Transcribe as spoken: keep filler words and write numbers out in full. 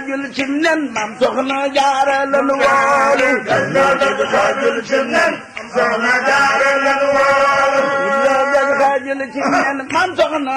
xaajul ci nen maam soxna jaara lanu woolu gannaaw dëgg xaajul ci nen soxna jaara lanu woolu gannaaw dëgg xaajul ci nen maam soxna